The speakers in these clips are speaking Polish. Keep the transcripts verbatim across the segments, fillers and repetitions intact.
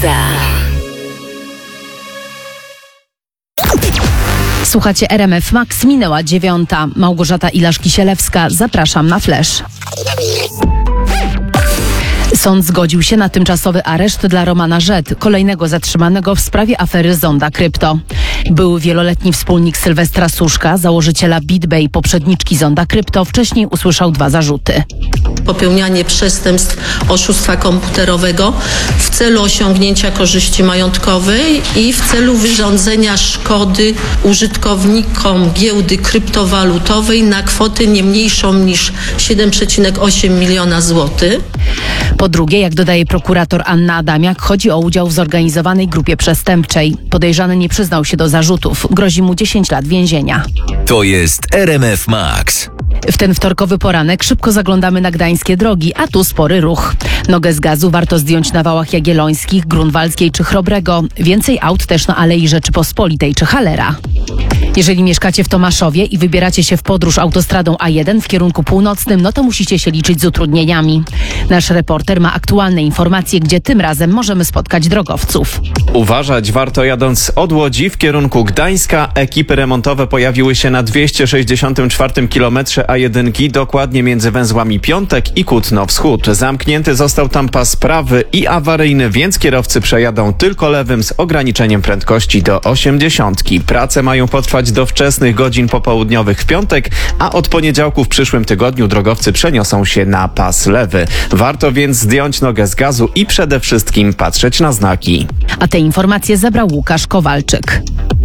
Słuchacie R M F Max, minęła dziewiąta. Małgorzata Ilarz-Kisielewska, zapraszam na Flash. Sąd zgodził się na tymczasowy areszt dla Romana Rzet, kolejnego zatrzymanego w sprawie afery Zonda Krypto. Był wieloletni wspólnik Sylwestra Suszka, założyciela BitBay i poprzedniczki Zonda Krypto, wcześniej usłyszał dwa zarzuty. Popełnianie przestępstw oszustwa komputerowego w celu osiągnięcia korzyści majątkowej i w celu wyrządzenia szkody użytkownikom giełdy kryptowalutowej na kwotę nie mniejszą niż siedem przecinek osiem miliona złotych. Po drugie, jak dodaje prokurator Anna Adamiak, chodzi o udział w zorganizowanej grupie przestępczej. Podejrzany nie przyznał się do zarzutów. Grozi mu dziesięć lat więzienia. To jest R M F Max. W ten wtorkowy poranek szybko zaglądamy na gdańskie drogi, a tu spory ruch. Nogę z gazu warto zdjąć na wałach Jagiellońskich, Grunwaldzkiej czy Chrobrego. Więcej aut też na Alei Rzeczypospolitej czy Halera. Jeżeli mieszkacie w Tomaszowie i wybieracie się w podróż autostradą A jeden w kierunku północnym, no to musicie się liczyć z utrudnieniami. Nasz reporter ma aktualne informacje, gdzie tym razem możemy spotkać drogowców. Uważać warto jadąc od Łodzi w kierunku Gdańska. Ekipy remontowe pojawiły się na dwieście sześćdziesiątym czwartym kilometrze A jeden, dokładnie między węzłami Piątek i Kutno Wschód. Zamknięty został tam pas prawy i awaryjny, więc kierowcy przejadą tylko lewym z ograniczeniem prędkości do osiemdziesiątki. Prace mają potrwać do wczesnych godzin popołudniowych w piątek, a od poniedziałku w przyszłym tygodniu drogowcy przeniosą się na pas lewy. Warto więc zdjąć nogę z gazu i przede wszystkim patrzeć na znaki. A te informacje zebrał Łukasz Kowalczyk.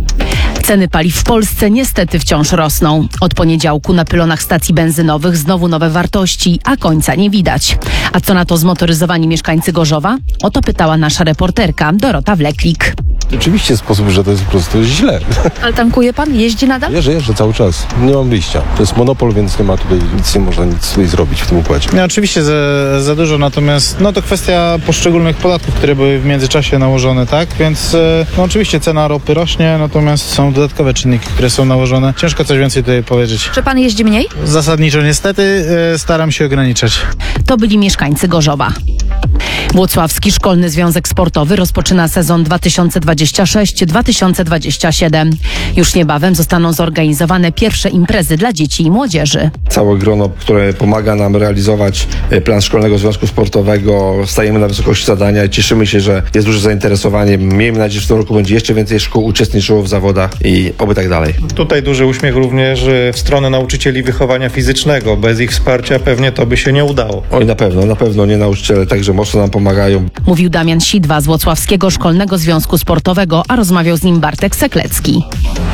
Ceny paliw w Polsce niestety wciąż rosną. Od poniedziałku na pylonach stacji benzynowych znowu nowe wartości, a końca nie widać. A co na to zmotoryzowani mieszkańcy Gorzowa? O to pytała nasza reporterka Dorota Wleklik. Oczywiście sposób, że to jest po prostu źle. Ale tankuje pan? Jeździ nadal? Jeżdżę, jeżdżę cały czas. Nie mam wyjścia. To jest monopol, więc nie ma tutaj nic, nie można nic tutaj zrobić w tym układzie. Nie, oczywiście za, za dużo, natomiast no to kwestia poszczególnych podatków, które były w międzyczasie nałożone, tak? Więc no oczywiście cena ropy rośnie, natomiast są dodatkowe czynniki, które są nałożone. Ciężko coś więcej tutaj powiedzieć. Czy pan jeździ mniej? Zasadniczo niestety staram się ograniczać. To byli mieszkańcy Gorzowa. Włocławski Szkolny Związek Sportowy rozpoczyna sezon dwa tysiące dwudziesty szósty dwa tysiące dwudziesty siódmy. Już niebawem zostaną zorganizowane pierwsze imprezy dla dzieci i młodzieży. Całe grono, które pomaga nam realizować plan Szkolnego Związku Sportowego, stajemy na wysokości zadania i cieszymy się, że jest duże zainteresowanie. Miejmy nadzieję, że w tym roku będzie jeszcze więcej szkół uczestniczyło w zawodach i oby tak dalej. Tutaj duży uśmiech również w stronę nauczycieli wychowania fizycznego. Bez ich wsparcia pewnie to by się nie udało. Oj, na pewno, na pewno nie nauczyciele także mocno nam pomagają. Mówił Damian Sidwa z Włocławskiego Szkolnego Związku Sportowego, a rozmawiał z nim Bartek Seklecki.